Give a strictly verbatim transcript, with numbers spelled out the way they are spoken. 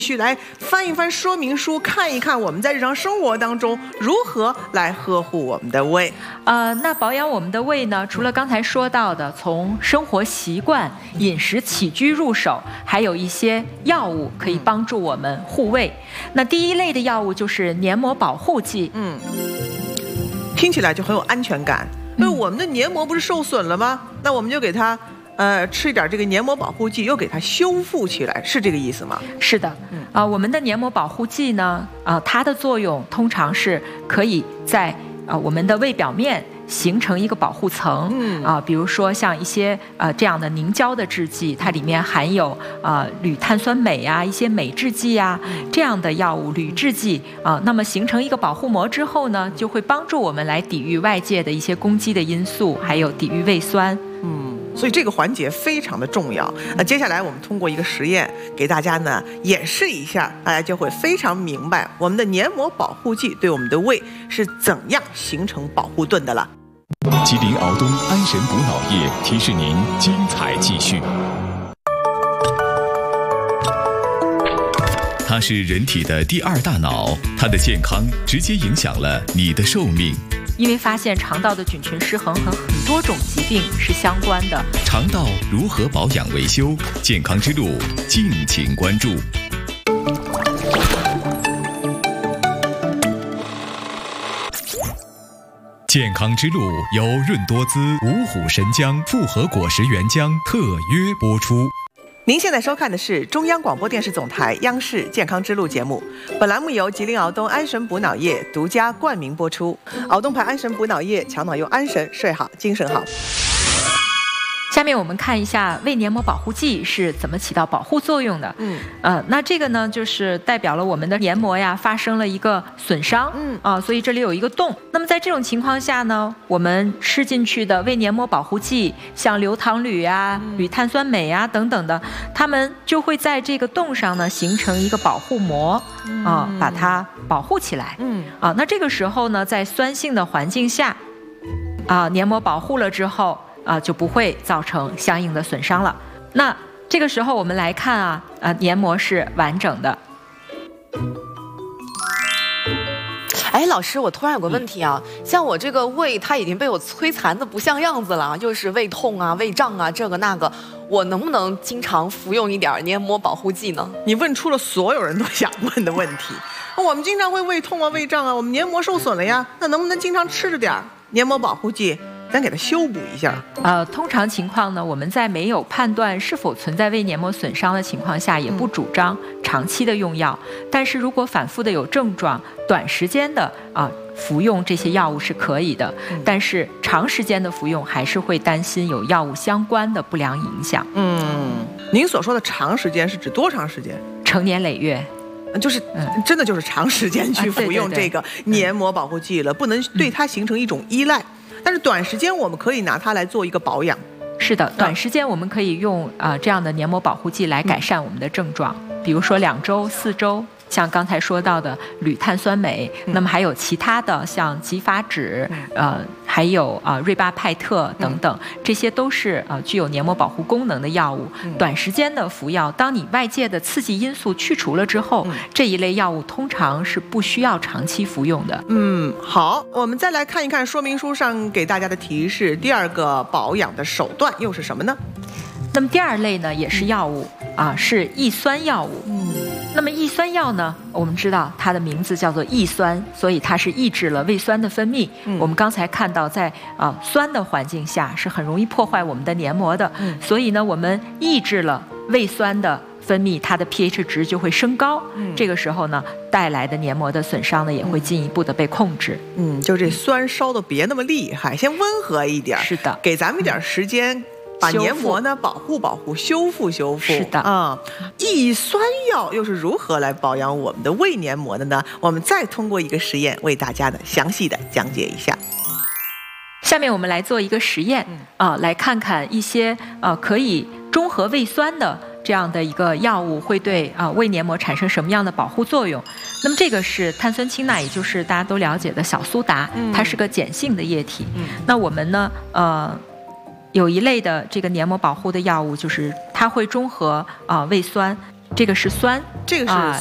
续来翻一翻说明书，看一看我们在日常生活当中如何来呵护我们的胃。 呃，那保养我们的胃呢，除了刚才说到的从生活习惯、饮食起居入手，还有一些药物可以帮助我们护胃。那第一类的药物就是黏膜保护剂。 嗯，听起来就很有安全感，因为我们的黏膜不是受损了吗？那我们就给它呃，吃一点这个黏膜保护剂，又给它修复起来，是这个意思吗？ 是的，嗯，啊、呃，我们的黏膜保护剂呢，啊、呃，它的作用通常是可以在啊、呃、我们的胃表面形成一个保护层，嗯啊、呃，比如说像一些呃这样的凝胶的制剂，它里面含有啊、呃、铝碳酸镁啊，一些镁制剂啊这样的药物，铝制剂啊、呃，那么形成一个保护膜之后呢，就会帮助我们来抵御外界的一些攻击的因素，还有抵御胃酸， 嗯。所以这个环节非常的重要。那接下来我们通过一个实验给大家呢演示一下，大家就会非常明白我们的黏膜保护剂对我们的胃是怎样形成保护盾的了。 吉林敖东安神补脑液提示您精彩继续。它是人体的第二大脑，它的健康直接影响了你的寿命。 因为发现肠道的菌群失衡和很多种疾病是相关的。 肠道如何保养维修？健康之路，敬请关注。健康之路由润多滋、五虎神姜复合果实原浆特约播出。 您现在收看的是中央广播电视总台央视健康之路节目，本栏目由吉林敖东安神补脑液独家冠名播出。敖东牌安神补脑液，强脑用安神，睡好精神好。 下面我们看一下胃黏膜保护剂是怎么起到保护作用的。嗯，呃，那这个呢，就是代表了我们的黏膜呀发生了一个损伤。嗯，啊、呃，所以这里有一个洞。那么在这种情况下呢，我们吃进去的胃黏膜保护剂，像硫糖铝啊、铝碳酸镁啊等等的，它们就会在这个洞上呢形成一个保护膜，啊、呃，把它保护起来。嗯，啊，那这个时候呢，在酸性的环境下，啊、呃，黏膜保护了之后。啊、呃，就不会造成相应的损伤了。那这个时候我们来看啊，呃，黏膜是完整的。 哎，老师，我突然有个问题啊，嗯、像我这个胃，它已经被我摧残的不像样子了，又是胃痛啊、胃胀啊，这个那个，我能不能经常服用一点黏膜保护剂呢？ 你问出了所有人都想问的问题。我们经常会胃痛啊、胃胀啊，我们黏膜受损了呀，那能不能经常吃着点黏膜保护剂？咱给它修补一下。 呃，通常情况呢，我们在没有判断是否存在胃黏膜损伤的情况下，也不主张长期的用药。嗯、但是如果反复的有症状，短时间的啊、呃、服用这些药物是可以的。嗯、但是长时间的服用还是会担心有药物相关的不良影响。 嗯，您所说的长时间是指多长时间？ 成年累月。 就是真的就是长时间去服用这个黏膜保护剂了，不能对它形成一种依赖。但是短时间我们可以拿它来做一个保养。 是的，短时间我们可以用啊、呃、这样的黏膜保护剂来改善我们的症状，嗯、比如说两周、四周。像刚才说到的铝碳酸镁，嗯、那么还有其他的像吉法酯，嗯、呃，还有啊、呃、瑞巴派特等等，嗯、这些都是呃具有黏膜保护功能的药物。嗯、短时间的服药，当你外界的刺激因素去除了之后，嗯、这一类药物通常是不需要长期服用的。 嗯，好，我们再来看一看说明书上给大家的提示，第二个保养的手段又是什么呢？ 那么第二类呢，也是药物啊，是抑酸药物。嗯，那么抑酸药呢，我们知道它的名字叫做抑酸，所以它是抑制了胃酸的分泌。嗯、我们刚才看到在，在啊酸的环境下是很容易破坏我们的黏膜的。嗯、所以呢，我们抑制了胃酸的分泌，它的 pH 值就会升高。嗯、这个时候呢，带来的黏膜的损伤呢，也会进一步的被控制。 嗯，就这酸烧的别那么厉害，先温和一点。 是的， 给咱们一点时间。嗯把黏膜呢保护保护，修复修复。 是的啊、嗯，抑酸药又是如何来保养我们的胃黏膜的呢？我们再通过一个实验为大家呢详细的讲解一下。 下面我们来做一个实验啊、呃，来看看一些呃可以中和胃酸的这样的一个药物会对啊、呃、胃黏膜产生什么样的保护作用。那么这个是碳酸氢钠，也就是大家都了解的小苏打，嗯、它是个碱性的液体。嗯、那我们呢呃。有一类的这个黏膜保护的药物，就是它会中和啊、呃、胃酸， 这个是酸， 这个是啊